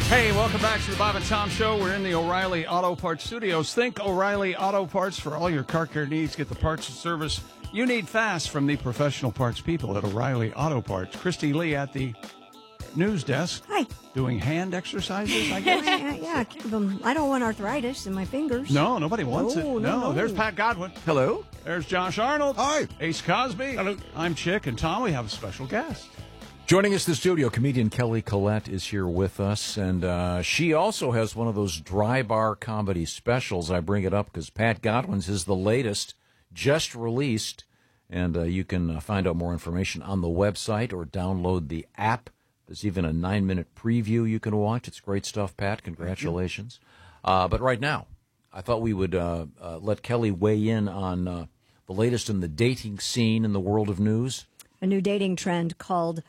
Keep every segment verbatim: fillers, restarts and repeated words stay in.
Hey, welcome back to the Bob and Tom Show. We're in the O'Reilly Auto Parts studios. Think O'Reilly Auto Parts for all your car care needs. Get the parts and service you need fast from the professional parts people at O'Reilly Auto Parts. Christy Lee at the news desk. Hi. Doing hand exercises, I guess? yeah, yeah, keep them. I don't want arthritis in my fingers. No, nobody wants No, it. no, No, no. there's Pat Godwin. Hello. There's Josh Arnold. Hi. Ace Cosby. Hello. I'm Chick, and Tom, we have a special guest. Joining us in the studio, comedian Kelly Collette is here with us, and uh, she also has one of those dry bar comedy specials. I bring it up because Pat Godwin's is the latest, just released, and uh, you can uh, find out more information on the website or download the app. There's even a nine-minute preview you can watch. It's great stuff, Pat. Congratulations. Uh, but right now, I thought we would uh, uh, let Kelly weigh in on uh, the latest in the dating scene in the world of news. A new dating trend called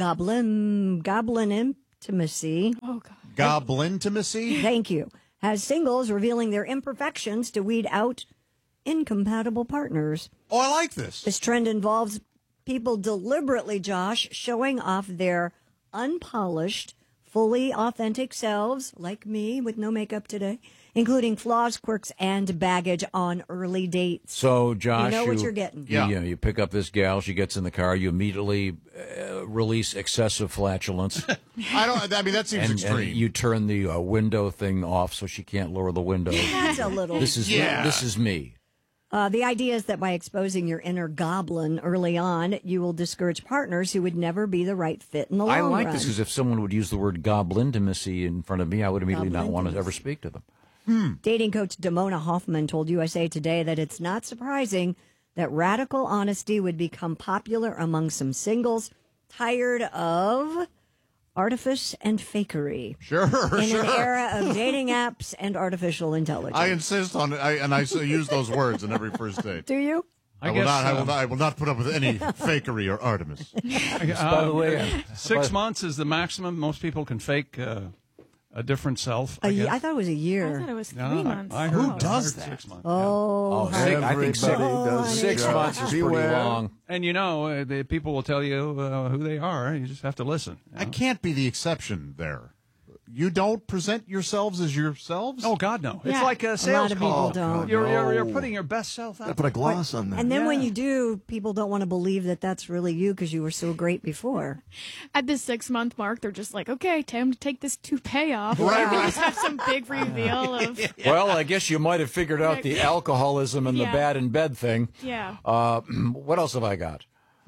Goblin Goblin Intimacy. Oh, God. Goblin-timacy? Thank you. Has singles revealing their imperfections to weed out incompatible partners. Oh, I like this. This trend involves people deliberately, Josh, showing off their unpolished, fully authentic selves, like me with no makeup today, including flaws, quirks, and baggage on early dates. So, Josh, You know what you're getting. You, Yeah. you know, you pick up this gal, she gets in the car, you immediately uh, release excessive flatulence, I don't. I mean, that seems and, extreme. and you turn the uh, window thing off so she can't lower the window. That's a little. This is Yeah. this is me. Uh, the idea is that by exposing your inner goblin early on, you will discourage partners who would never be the right fit in the long I like run. this because if someone would use the word goblin-timacy in front of me, I would immediately not want to Goblin-timacy. ever speak to them. Dating coach Damona Hoffman told U S A Today that it's not surprising that radical honesty would become popular among some singles tired of artifice and fakery sure, in sure. an era of dating apps and artificial intelligence. I insist on it, I, and I s- use those words in every first date. Do you? I, I will guess, not. I uh, will not. I will not put up with any fakery or Artemis. By the way, uh, Six but- months is the maximum. Most people can fake uh, a different self. A I ye- guess. I thought it was a I year. thought it was three No, I- months. I heard, Who I does heard that? Six months. Oh, Oh, six, I think six, does six it. months is pretty Beware. long. And you know, uh, the people will tell you uh, who they are. You just have to listen. you I know? can't be the exception there. You don't present yourselves as yourselves. Oh God, no! It's Yeah. like a A sales lot of call. people don't. You're, you're you're No. putting your best self out. Put a gloss on that. And then when Yeah. you do, people don't want to believe that that's really you because you were so great before. At the six month mark, they're just like, okay, time to take this toupee off. Right, Like, we right. just have some big reveal of, Well, I guess you might have figured out the alcoholism and the Yeah. bad in bed thing. yeah. Uh, what else have I got?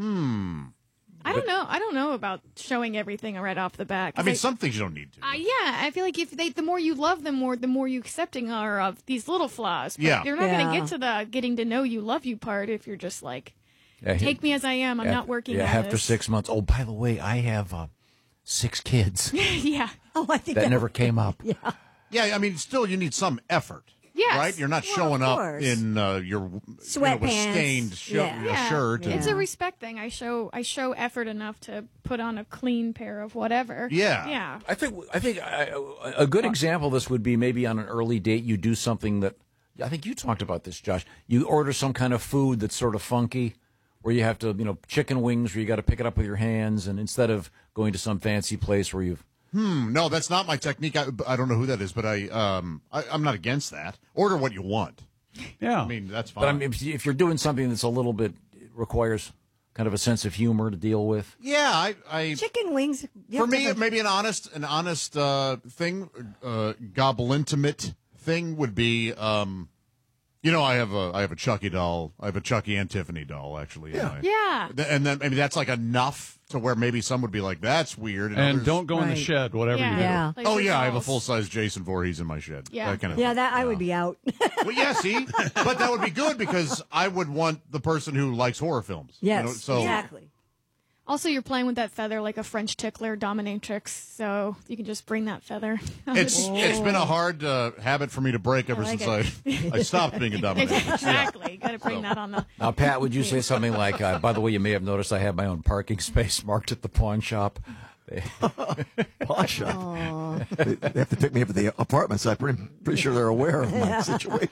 I don't know. I don't know about showing everything right off the bat. 'cause I mean, some things you don't need to. Uh, yeah, I feel like if they, the more you love them, more the more you accepting are of these little flaws. But Yeah. you're not going Yeah. to get to the getting to know you, love you part if you're just like, Yeah, he- take me as I am. I'm af- not working. Yeah, on after this. six months. Oh, by the way, I have uh, six kids. yeah. Oh, I think That never came up. Yeah, I mean, still, you need some effort. Yes. Right? You're not Well, showing of up course. in uh, your you know, with Sweatpants. stained sh- Yeah. Yeah. shirt. and- It's a respect thing. I show I show effort enough to put on a clean pair of whatever. Yeah. Yeah. I think I think I, a good example of this would be maybe on an early date you do something that I think you talked about this, Josh. You order some kind of food that's sort of funky, where you have to, you know, chicken wings where you got to pick it up with your hands, and instead of going to some fancy place where you've Hmm, no, that's not my technique. I, I don't know who that is, but I, um, I, I'm not against that. Order what you want. Yeah, I mean, that's fine. But I mean, if, if you're doing something that's a little bit requires kind of a sense of humor to deal with. yeah, I, I chicken wings. you for have to me, have a- maybe an honest, an honest uh, thing, uh, gobblintimate thing would be, um, you know, I have a, I have a Chucky doll. I have a Chucky and Tiffany doll, actually. Yeah. and, Yeah. I, and then maybe that's like enough to where maybe some would be like, that's weird. and others- don't go in the Right. shed, whatever Yeah. you do. Yeah. Like Oh your yeah, I have a dolls. full size Jason Voorhees in my shed. Yeah. that kind of Yeah, thing. that I would be out. Well, yeah, see, but that would be good because I would want the person who likes horror films. you Yes, know, so exactly. Also, you're playing with that feather like a French tickler dominatrix, so you can just bring that feather. it's it's been a hard uh, habit for me to break ever like since I I stopped being a dominatrix. exactly. Got to bring that on the. Now, Pat, would you say something like, uh, by the way, you may have noticed I have my own parking space marked at the pawn shop. They- Pawn shop. They, they have to pick me up at the apartment, so I'm pretty, pretty sure they're aware of my situation.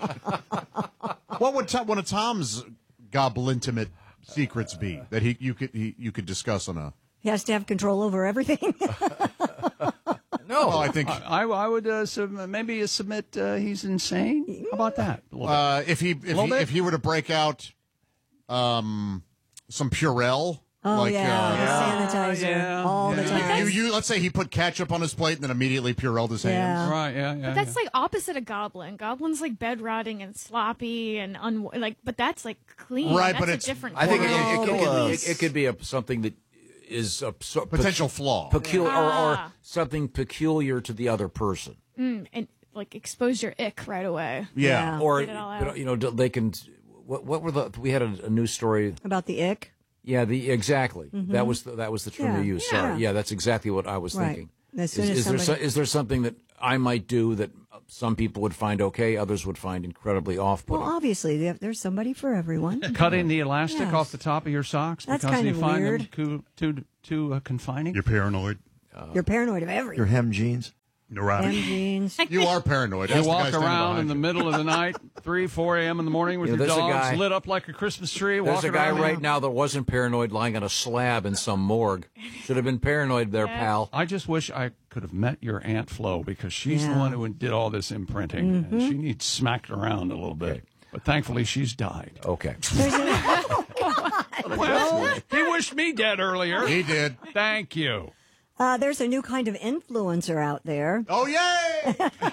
What would Tom, one of Tom's gobblintimate secrets be that he you could he, you could discuss on a? He has to have control over everything. no, Oh, I I think I, I would uh, sub- maybe submit uh, he's insane. How about that? A little bit. uh, if he if Little he, bit? if he were to break out um, some Purell, Oh, like yeah, uh, the sanitizer yeah, all the yeah. time. you, you let's say he put ketchup on his plate and then immediately Purelled his Yeah. hands. Right, yeah, yeah. But that's yeah. like opposite of Goblin. Goblin's like bed rotting and sloppy and un like, but that's like clean. Right, that's but a it's- different. I think it, form. it, it, could, Oh, it, it could be a, something that is a so, Potential flaw. peculiar, or, or Ah. something peculiar to the other person. Mm, and like expose your ick right away. Yeah. Yeah. Or Get it all out. you know, they can. What, what were the? We had a, a news story. About the ick? Yeah, the exactly. That was the, that was the term Yeah. you used. Yeah. Sorry. Yeah, that's exactly what I was Right. thinking. As soon is, as is there somebody- so, is there something that I might do that some people would find okay, others would find incredibly off-putting? Well, obviously, there- there's somebody for everyone. Cutting the elastic Yes. off the top of your socks That's because kind you of find weird. them too too too uh, confining. You're paranoid. You're paranoid of everything. Your hem jeans. Neurotic. M jeans. You are paranoid. You Ask the guy walk standing around behind in the you. middle of the night, three, four a.m. in the morning with You know, your there's a dogs guy- lit up like a Christmas tree. There's a walking guy around. right now that wasn't paranoid lying on a slab in some morgue. Should have been paranoid there, pal. I just wish I could have met your Aunt Flo because she's the Yeah. one who did all this imprinting, and she needs smacked around a little bit. But thankfully, she's died. Okay. Well, he wished me dead earlier. He did. Thank you. Uh, there's a new kind of influencer out there. Oh yay!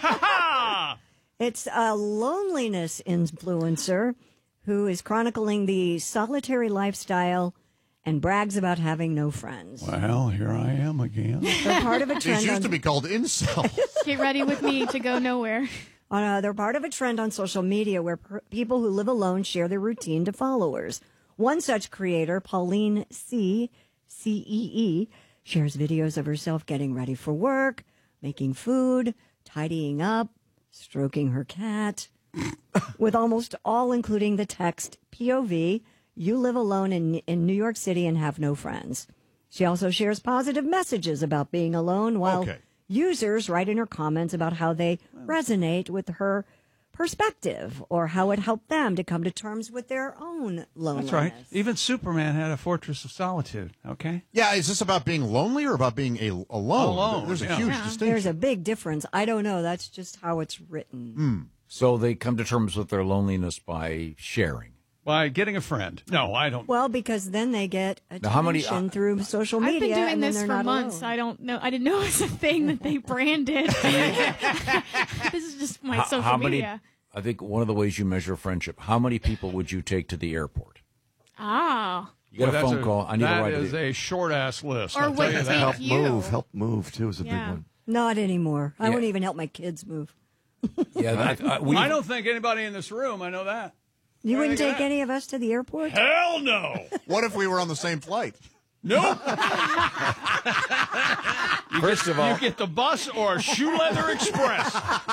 It's a loneliness influencer who is chronicling the solitary lifestyle and brags about having no friends. Well, here I am again. They're part of a These trend used on, to be called incels. Get ready with me to go nowhere. uh, they're part of a trend on social media where per- people who live alone share their routine to followers. One such creator, Pauline C. C E E, shares videos of herself getting ready for work, making food, tidying up, stroking her cat, with almost all including the text P O V, you live alone in, in New York City and have no friends. She also shares positive messages about being alone, while Okay. users write in her comments about how they resonate with her perspective or how it helped them to come to terms with their own loneliness. That's right. Even Superman had a fortress of solitude, okay? Yeah, is this about being lonely or about being a, alone? Alone, There's a yeah. huge Yeah. distinction. There's a big difference. I don't know. That's just how it's written. So they come to terms with their loneliness by sharing. By getting a friend. No, I don't. Well, because then they get attention Now, how many- uh, through social I've media, been doing and then this they're for not months. alone. I don't know. I didn't know it was a thing that they branded. This is just my How- social how many? media. I think one of the ways you measure friendship. How many people would you take to the airport? Ah. You get Well, a that's phone call. I need that a ride. to is the- a short ass list. Or I'll would tell you take that. Help you. move. Help move, too, is a Yeah. big one. Not anymore. I Yeah. wouldn't even help my kids move. yeah, I, I, we, I don't think anybody in this room. I know that. You What do you wouldn't think of take that? any of us to the airport? Hell no. What if we were on the same flight? Nope. First of all, You get the bus or Shoe Leather Express.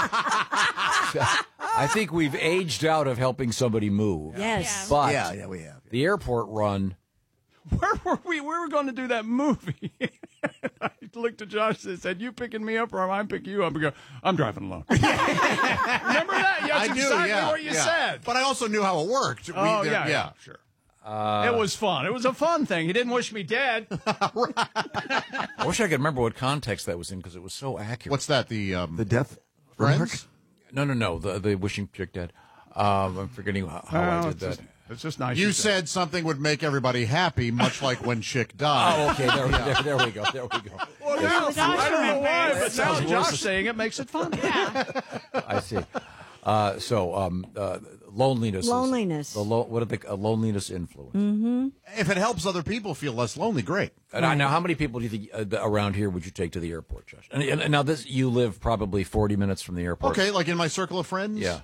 I think we've aged out of helping somebody move. Yes. But Yeah, yeah, we have. the airport run. Where were we? We were going to do that movie. I looked at Josh and said, "You picking me up or am I picking you up?" I go, "I'm driving alone." Remember that? That's I do, exactly yeah. what you yeah. said. But I also knew how it worked. We- Oh, there- yeah, yeah, sure. it was fun. It was a fun thing. He didn't wish me dead. I wish I could remember what context that was in because it was so accurate. What's that? The um, The death Friends? remark? No, no, no. The the wishing chick dead. Um, I'm forgetting how, how I Oh, did it's, that. just, it's just nice. You did. said something would make everybody happy, much like when Chick died. Oh, okay. There, there, there we go. There we go. Well, now, Josh I don't know why, remembers. but now sounds Josh worse. saying it makes it fun. I see. Uh, so, um, uh, loneliness. is- Loneliness. the lo- what are the uh, loneliness influence? If it helps other people feel less lonely, great. And I- now, how many people do you think uh, th- around here would you take to the airport, Josh? And, and, and now, this you live probably forty minutes from the airport. Okay, like in my circle of friends? Yeah.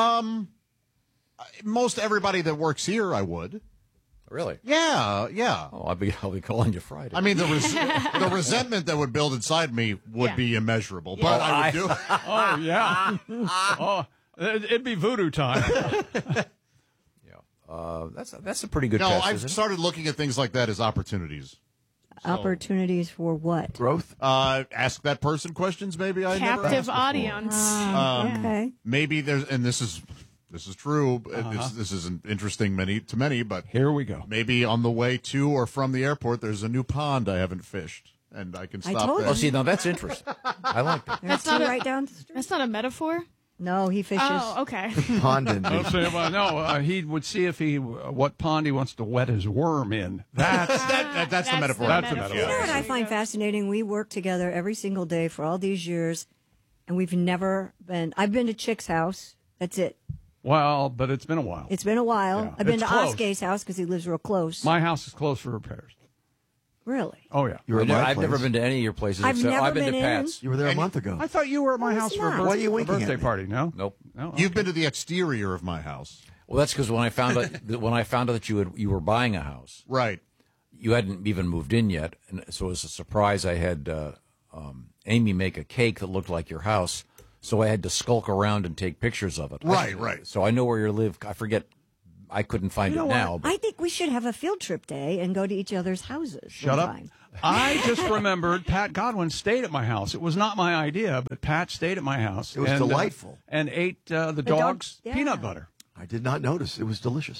Most everybody that works here, I would. Really? Yeah, yeah. Oh, I'll be I'll be calling you Friday. I mean, the res- the resentment that would build inside me would Yeah. be immeasurable, but I would do it. Oh, yeah. Oh, it- it'd be voodoo time. yeah. Uh, that's that's a pretty good No, test. I've isn't it? started looking at things like that as opportunities. Opportunities for what? Growth? Uh, ask that person questions. Maybe I never Captive asked before. audience. Okay. Maybe there's, and this is this is true. It's, this isn't interesting many to many, but Here we go. maybe on the way to or from the airport, there's a new pond I haven't fished, and I can I stop told there. Oh, see, now that's interesting. I like that. That's Two not a, right down the street. That's not a metaphor. No, he fishes. Oh, okay. Pond and I'll say about- no, uh, he would see if he what pond he wants to wet his worm in. That's that, that, that's, the metaphor. That's the You metaphor. know what I find fascinating? We work together every single day for all these years, and we've never been. I've been to Chick's house. That's it. well, but it's been a while. It's been a while. Yeah, I've been it's to close. Oskay's house because he lives real close. My house is closed for repairs. Really? Oh yeah. You were at I've never- my I've never place. been to any of your places. I've except never I've been, been to in. Pat's. You were there a month ago. I thought you were at my No, house it's for a, not. birth- Why are you a winking at birthday me? party. No, Nope. no. You've okay. been to the exterior of my house. Well, that's because when I found out that when I found out that you had you were buying a house, Right. you hadn't even moved in yet, and so it was a surprise. I had uh, um, Amy make a cake that looked like your house, so I had to skulk around and take pictures of it. Right, I- right. So I know where you live. I forget. I couldn't find You know it what? now. But I think we should have a field trip day and go to each other's houses. Shut one up. time. I just remembered Pat Godwin stayed at my house. It was not my idea, but Pat stayed at my house. It was and, uh, delightful. and ate uh, the, The dog- dog's yeah. peanut butter. I did not notice. It was delicious.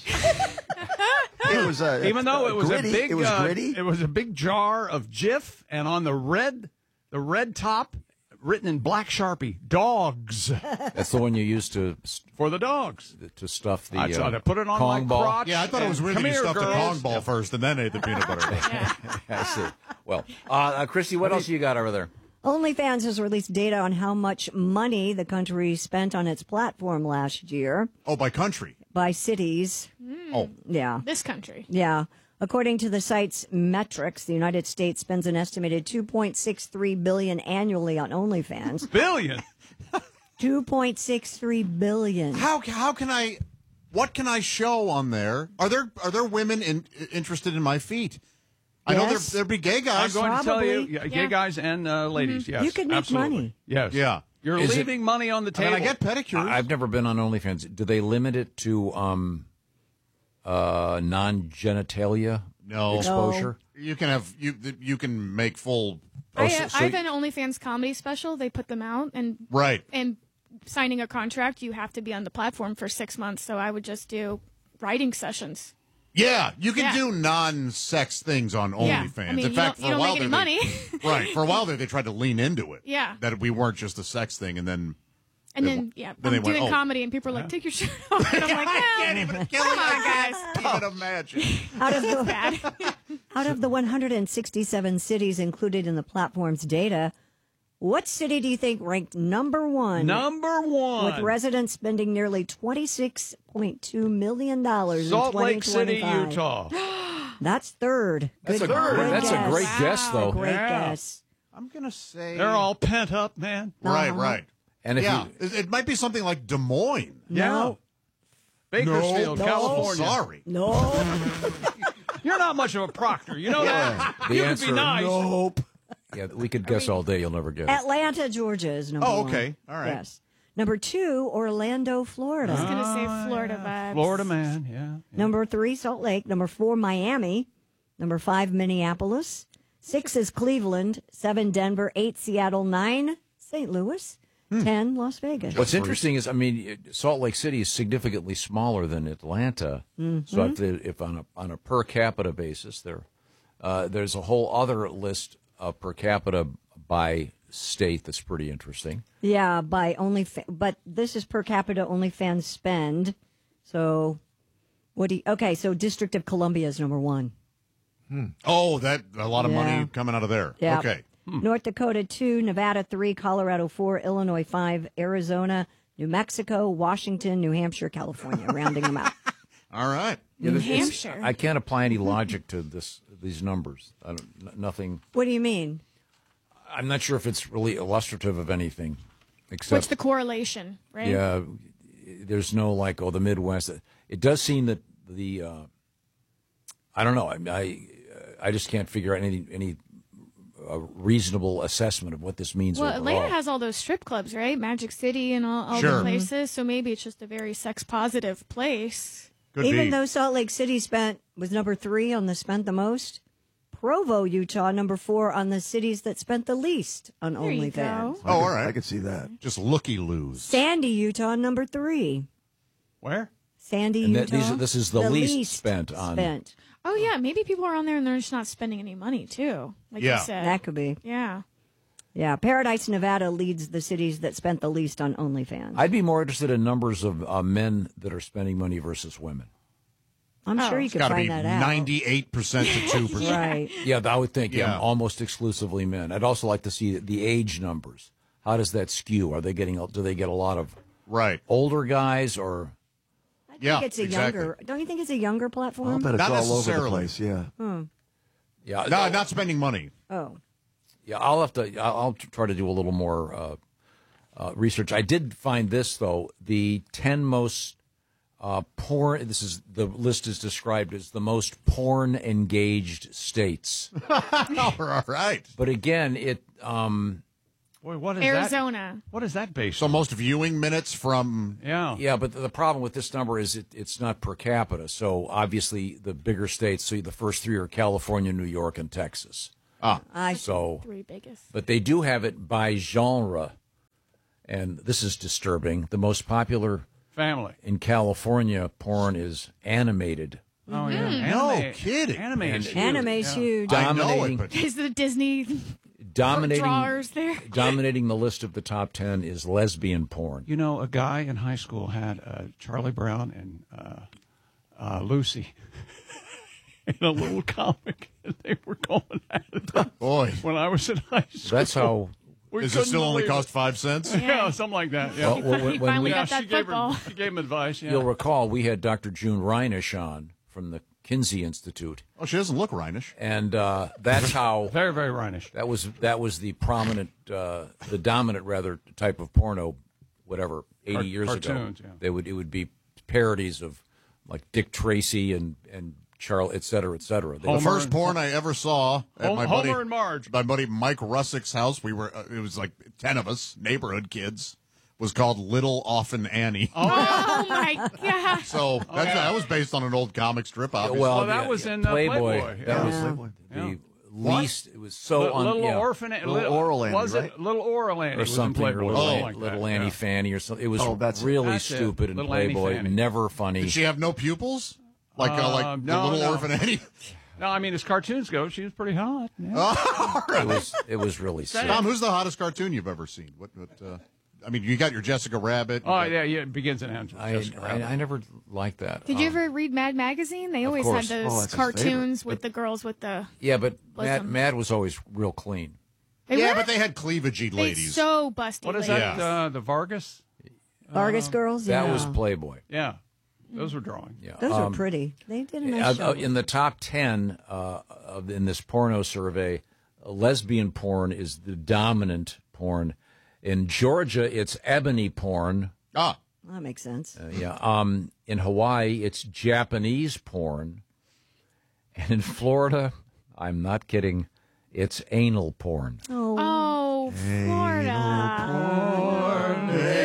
It was uh, Even though it was gritty. a big, it was uh, gritty. it was a big jar of Jif, and on the red, the red top, written in black Sharpie, "Dogs" that's the one you used to for the dogs. to stuff the I tried uh, to put it on Kong my ball. crotch. Yeah, I thought it was and, weird "Come that you here, stuffed a girls." Kong ball first and then ate the peanut butter. I see. Well, uh, uh, Christy, what else you got over there? OnlyFans has released data on how much money the country spent on its platform last year Oh, by country. by cities. Oh, Yeah. This country. Yeah. According to the site's metrics, the United States spends an estimated two point six three billion dollars annually on OnlyFans. Billion. two point six three billion dollars. how how can I? What can I show on there? Are there are there women in, interested in my feet? I know there Yes. there'd be gay I'm guys. going to tell you, Probably. yeah, gay Yeah. guys and uh, ladies. Yes, You could make absolutely. money. Yes. Yeah. You're Is it- leaving money on the I table. mean, I get pedicures. I- I've never been on OnlyFans. Do they limit it to um, uh, non-genitalia No. exposure? you can have you you can make full. Oh, I, so- uh, so I have y- an OnlyFans comedy special. They put them out, and Right. and signing a contract, you have to be on the platform for six months. So I would just do writing sessions. Yeah, you can Yeah. do non-sex things on Yeah. OnlyFans. I mean, in you fact, don't- for you a don't while make any there, money. they, right? For a while there, they tried to lean into it. Yeah. that we weren't just a sex thing, and then And They then, won't- yeah, then they I'm went, doing oh. comedy, and people are like, take your shirt off. And I'm like, yeah, even, come on, guys. even imagine. Out of the Bad. out of the one hundred sixty-seven cities included in the platform's data, what city do you think ranked number one? Number one. With residents spending nearly twenty-six point two million dollars Salt in Lake City, twenty twenty-five. Utah. That's third. That's Good, a good great, that's guess. a great guess, though. Great Yeah. guess. I'm gonna say They're all pent up, man. right, Uh-huh. right. And if yeah, you, it, it might be something like Des Moines. No. Bakersfield, No, California. Sorry. No. You're not much of a proctor. You know that? The you answer- could be nice. Nope. yeah, we could guess all day. You'll never get it. Atlanta, Georgia is number Oh, one. okay. All right. Yes. Number two, Orlando, Florida. I was going to say Florida vibes. Florida man, yeah. Number three, Salt Lake. Number four, Miami. Number five, Minneapolis. Six is Cleveland. Seven, Denver. Eight, Seattle. Nine, Saint Louis. Ten, Las Vegas. What's interesting is, I mean, it- Salt Lake City is significantly smaller than Atlanta. So if, they, if on a on a per capita basis, there uh, there's a whole other list of per capita by state that's pretty interesting. Yeah, by only, but this is per capita OnlyFans spend. So, what do you, okay, so District of Columbia is number one. Oh, that a lot of Yeah. money coming out of there. Yeah. Okay. North Dakota two, Nevada three, Colorado four, Illinois five, Arizona, New Mexico, Washington, New Hampshire, California, rounding them out. All right. Yeah, New this- it's- Hampshire. I can't apply any logic to this these numbers. I don't, n- nothing. What do you mean? I'm not sure if it's really illustrative of anything, except What's the correlation, right? yeah, there's no like oh the Midwest. It does seem that the uh, I don't know. I I, I just can't figure out any any uh, reasonable assessment of what this means. Well, overall. Atlanta has all those strip clubs, right? Magic City and all, all Sure. the places. So maybe it's just a very sex positive place. Could Even be. though Salt Lake City spent was number three on the spent the most, Provo, Utah, number four on the cities that spent the least on There you OnlyFans. go. Oh, all right. I could see that. Just looky loos. Sandy, Utah, number three. Where? Sandy, And that- Utah. these are- this is the least spent on- Spent. Oh yeah, maybe people are on there and they're just not spending any money too. Like Yeah. you said. That could be. Yeah. Yeah, Paradise, Nevada leads the cities that spent the least on OnlyFans. I'd be more interested in numbers of uh, men that are spending money versus women. I'm sure you It's could got to find be that out. ninety-eight percent to two percent. Right. Yeah, I would think. Yeah, Yeah. almost exclusively men. I'd also like to see the age numbers. How does that skew? Are they getting? Do they get a lot of Right. older guys or? I think Yeah, it's a exactly. younger. Don't you think it's a younger I'll platform? bet it's Not all over the necessarily. place. Yeah. Yeah, No, not spending money. Oh, Yeah, I'll have to. I'll I'll try to do a little more uh, uh, research. I did find this though: the ten most uh, porn. This is the list is described as the most porn engaged states. All right. But again, it. Um, Boy, what is Arizona. That? What is that based So on? most viewing minutes from Yeah. yeah, but the problem with this number is it, it's not per capita. So obviously, the bigger states. So the first three are California, New York, and Texas. ah I So. Three biggest. But they do have it by genre, and this is disturbing. The most popular Family. in California porn is animated, Oh, yeah. No Anime- kidding. Anime is huge. anime's Yeah. huge. I know dominating- it, but Is the Disney dominating drawers there? dominating the list of the top ten is lesbian porn. You know, a guy in high school had uh, Charlie Brown and uh, uh, Lucy in a little comic, and they were going at it boy, when I was in high school. That's how. We does it couldn't still only believe cost five cents? it. Yeah, something like that. Yeah. Well, when- He when finally we- got yeah, that she gave, football. her, she gave him advice. Yeah. You'll recall we had Doctor June Reinish on from the Kinsey Institute, Oh, she doesn't look Rhinish. and uh, that's how. Very, very Rhinish. That was that was the prominent, uh, the dominant rather type of porno, whatever eighty Car- years cartoons, ago. yeah. They would it would be parodies of like Dick Tracy and and Charles, et cetera, et cetera. They The would- first and- porn I ever saw at Hom- my buddy, Homer and Marge. my buddy Mike Russick's house. We were uh, it was like ten of us, neighborhood kids. Was called Little Orphan Annie. Oh my god! So that's, that was based on an old comic strip. Obviously. well, Well, that yeah, was yeah, in, uh, Playboy. Playboy, That yeah. was Yeah. the least. It was so Little, un, little yeah. orphan, Little little, Oral Annie, was right? it Little Oral Annie or was in something, or Playboy, little, something An- like little that, Annie yeah. Fanny, or something. It was Oh, that's it. really That's it. stupid in Little Annie Playboy, Fanny. never funny. Did she have no pupils? Like uh, Uh, like no, the Little no. Orphan Annie. No, I mean as cartoons go, she was pretty hot. Yeah. It was it was really sick. Tom, who's the hottest cartoon you've ever seen? What? what uh, I mean, you got your Jessica Rabbit. you Oh got- yeah, yeah. It begins and ends with I, Jessica I, Rabbit. I never liked that. Did you Um, ever read Mad Magazine? They always had course. those Oh, that's his cartoons with the girls with the. Yeah, but Mad, Listen. Mad was always real clean. They yeah, were? but they had cleavagey They ladies. so busty. What is ladies. that? Yeah. Uh, the Vargas? Vargas girls. That yeah. was Playboy. Yeah, those were drawing. Yeah. Those Um, are pretty. They did a nice uh, job. uh, in the top ten uh, of, in this porno survey, uh, lesbian porn is the dominant porn. In Georgia, it's ebony porn. ah, That makes sense. Uh, yeah. Um, in Hawaii, it's Japanese porn. And in Florida, I'm not kidding, it's anal porn. Oh, Florida.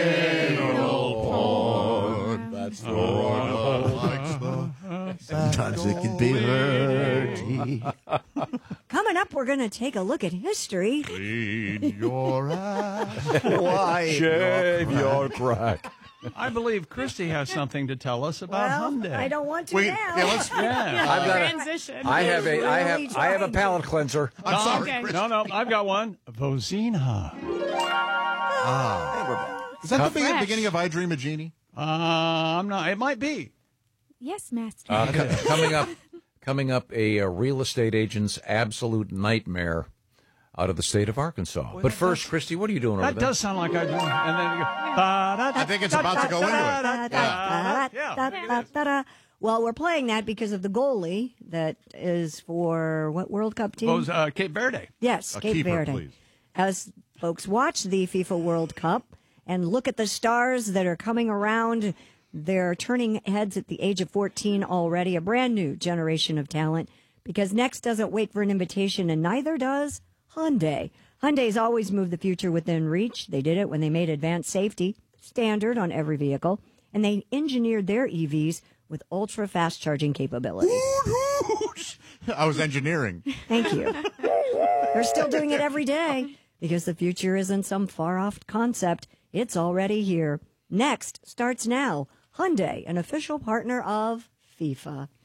that's the one likes the Sometimes it can be dirty. Coming up, we're going to take a look at history. in your eyes. Why? Shave your crack. I believe Christy has something to tell us about Well, Hyundai. I don't want to Wait, now. yeah, let's. Yeah. I've got a, Transition. I have a, I Really have, I have a trying. palate cleanser. I'm sorry. Okay. Chris. No, no, I've got one. Vozina. Hey, we're back. Is that the be- Fresh. beginning of I Dream a Genie? Uh, I'm not. It might be. Yes, master. Uh, co- coming up, coming up, a, uh real estate agent's absolute nightmare out of the state of Arkansas. But first, Christy, what are you doing over That there? does sound like I Dream. And then you go. I I think it's about to go into it. Yeah. Well, we're playing that because of the goalie that is for what World Cup team? Those uh, Cape Verde. Yes, A Cape keeper, Verde. please. As folks watch the FIFA World Cup and look at the stars that are coming around, they're turning heads at the age of fourteen already, a brand new generation of talent, because Next doesn't wait for an invitation, and neither does Hyundai. Hyundai's always moved the future within reach. They did it when they made advanced safety standard on every vehicle, and they engineered their E Vs with ultra-fast charging capability. I was engineering. Thank you. They're still doing it every day because the future isn't some far-off concept. It's already here. Next starts now. Hyundai, an official partner of FIFA.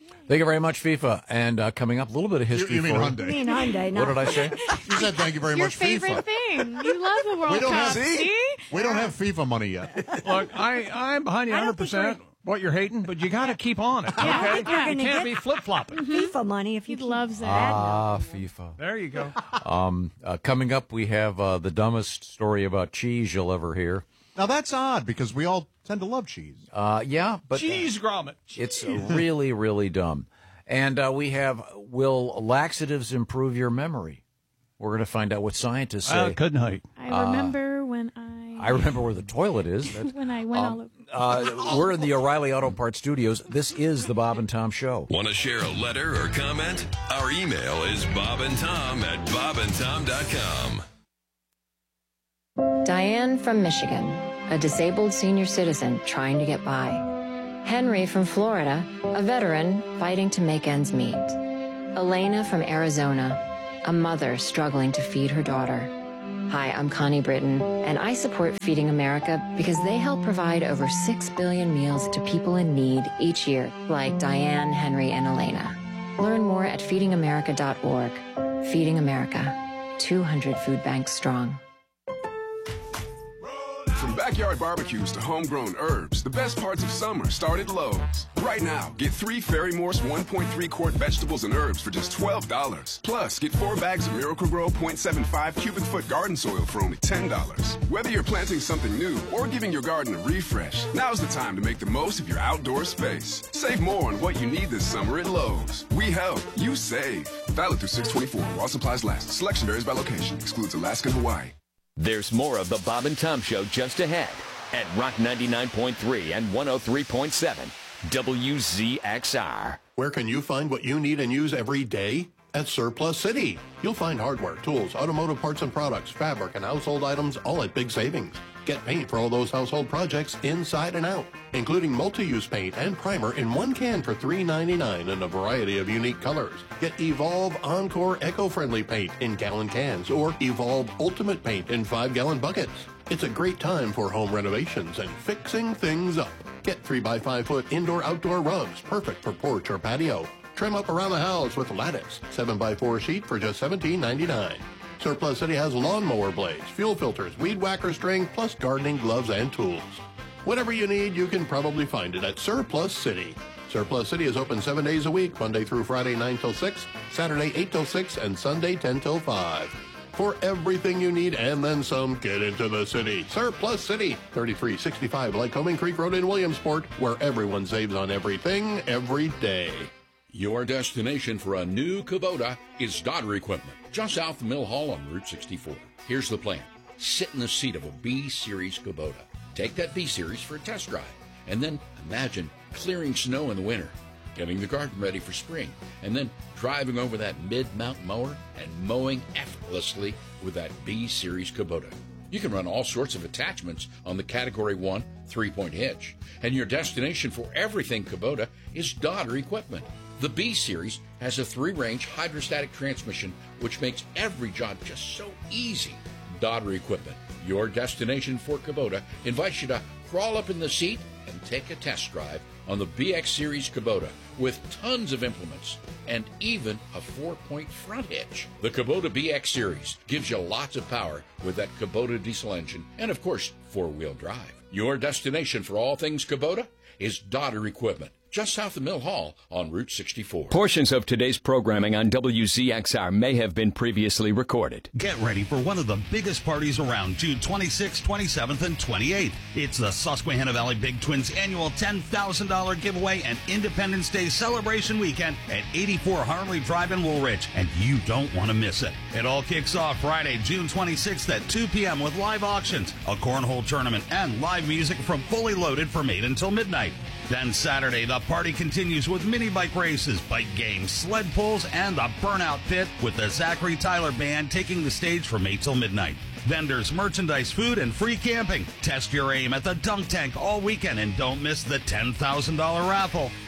Thank you very much, FIFA. And uh, coming up, a little bit of history You, you mean for Hyundai? You mean Hyundai, What not did I say? You said thank you very Your much, favorite FIFA. thing. You love the World We don't Cup. have- See? We don't have FIFA money yet. Look, I, I'm behind you I don't one hundred percent. think What you're hating, but you got to keep on it. I don't Okay, think we're you gonna can't get- be flip flopping. FIFA money if He you keep loves that. Ah, FIFA. There you go. Um, uh, coming up, we have uh, the dumbest story about cheese you'll ever hear. Now that's odd because we all tend to love cheese. Uh, yeah, but Cheese grommet. it's really, really dumb. And uh, we have, will laxatives improve your memory? We're going to find out what scientists say. Uh, good night. I remember when I, I remember where the toilet is. That, when I went all over. uh, we're in the O'Reilly Auto Parts studios. This is the Bob and Tom Show. Want to share a letter or comment? Our email is bobandtom at bobandtom dot com. Diane from Michigan, a disabled senior citizen trying to get by. Henry from Florida, a veteran fighting to make ends meet. Elena from Arizona, a mother struggling to feed her daughter. Hi, I'm Connie Britton, and I support Feeding America because they help provide over six billion meals to people in need each year, like Diane, Henry, and Elena. Learn more at feeding america dot org. Feeding America, two hundred food banks strong. From backyard barbecues to homegrown herbs, the best parts of summer start at Lowe's. Right now, get three Ferry Morse one point three quart vegetables and herbs for just twelve dollars. Plus, get four bags of Miracle-Gro zero point seven five cubic foot garden soil for only ten dollars. Whether you're planting something new or giving your garden a refresh, now's the time to make the most of your outdoor space. Save more on what you need this summer at Lowe's. We help, you save. Valid through six twenty-four while supplies last. Selection varies by location. Excludes Alaska and Hawaii. There's more of the Bob and Tom Show just ahead at Rock ninety-nine point three and one oh three point seven W Z X R. Where can you find what you need and use every day? At Surplus City. You'll find hardware, tools, automotive parts and products, fabric, and household items all at big savings. Get paint for all those household projects inside and out, including multi-use paint and primer in one can for three ninety-nine in a variety of unique colors. Get Evolve Encore Eco-Friendly paint in gallon cans or Evolve Ultimate paint in five-gallon buckets. It's a great time for home renovations and fixing things up. Get three by five foot indoor-outdoor rugs, perfect for porch or patio. Trim up around the house with lattice, seven by four sheet for just seventeen ninety-nine. Surplus City has lawnmower blades, fuel filters, weed whacker string, plus gardening gloves and tools. Whatever you need, you can probably find it at Surplus City. Surplus City is open seven days a week, Monday through Friday nine till six, Saturday eight till six, and Sunday ten till five. For everything you need and then some, get into the city. Surplus City, thirty-three sixty-five Lycoming Creek Road in Williamsport, where everyone saves on everything every day. Your destination for a new Kubota is Dodder Equipment, just south of Mill Hall on Route sixty-four. Here's the plan. Sit in the seat of a B-Series Kubota. Take that B-Series for a test drive, and then imagine clearing snow in the winter, getting the garden ready for spring, and then driving over that mid-mountain mower and mowing effortlessly with that B-Series Kubota. You can run all sorts of attachments on the Category one three-point hitch, and your destination for everything Kubota is Dodder Equipment. The B-Series has a three-range hydrostatic transmission, which makes every job just so easy. Dodder Equipment, your destination for Kubota, invites you to crawl up in the seat and take a test drive on the B X Series Kubota with tons of implements and even a four-point front hitch. The Kubota B X Series gives you lots of power with that Kubota diesel engine and, of course, four-wheel drive. Your destination for all things Kubota is Dodder Equipment, just south of Mill Hall on Route sixty-four. Portions of today's programming on W Z X R may have been previously recorded. Get ready for one of the biggest parties around June twenty-sixth, twenty-seventh, and twenty-eighth. It's the Susquehanna Valley Big Twins annual ten thousand dollars giveaway and Independence Day celebration weekend at eighty-four Harley Drive in Woolridge, and you don't want to miss it. It all kicks off Friday, June twenty-sixth at two p.m. with live auctions, a cornhole tournament, and live music from Fully Loaded from eight until midnight. Then Saturday, the party continues with mini bike races, bike games, sled pulls, and the Burnout Pit with the Zachary Tyler Band taking the stage from eight till midnight. Vendors, merchandise, food, and free camping. Test your aim at the Dunk Tank all weekend and don't miss the ten thousand dollars raffle.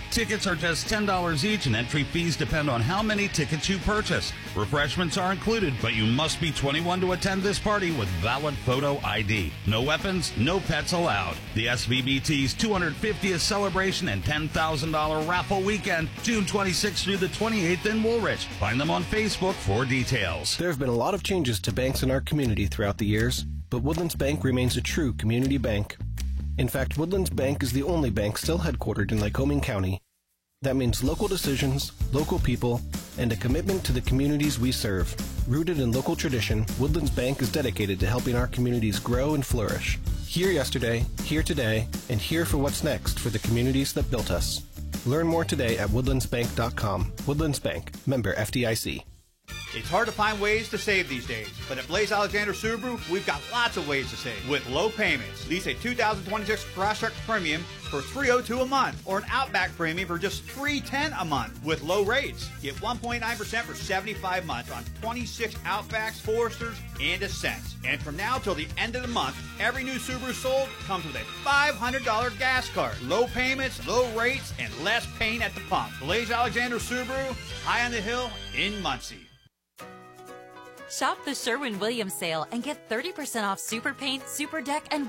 Tickets are just ten dollars each, and entry fees depend on how many tickets you purchase. Refreshments are included, but you must be twenty-one to attend this party with valid photo I D. No weapons, no pets allowed. The S V B T's two hundred fiftieth celebration and ten thousand dollars raffle weekend, June twenty-sixth through the twenty-eighth in Woolwich. Find them on Facebook for details. There have been a lot of changes to banks in our community throughout the years, but Woodlands Bank remains a true community bank. In fact, Woodlands Bank is the only bank still headquartered in Lycoming County. That means local decisions, local people, and a commitment to the communities we serve. Rooted in local tradition, Woodlands Bank is dedicated to helping our communities grow and flourish. Here yesterday, here today, and here for what's next for the communities that built us. Learn more today at woodlands bank dot com. Woodlands Bank, member F D I C. It's hard to find ways to save these days, but at Blaze Alexander Subaru, we've got lots of ways to save. With low payments, lease a two thousand twenty-six Crosstrek Premium for three hundred two dollars a month, or an Outback Premium for just three hundred ten dollars a month. With low rates, get one point nine percent for seventy-five months on twenty-six Outbacks, Foresters, and Ascents. And from now till the end of the month, every new Subaru sold comes with a five hundred dollars gas card. Low payments, low rates, and less pain at the pump. Blaze Alexander Subaru, high on the hill in Muncie. Shop the Sherwin-Williams sale and get thirty percent off Super Paint, Super Deck, and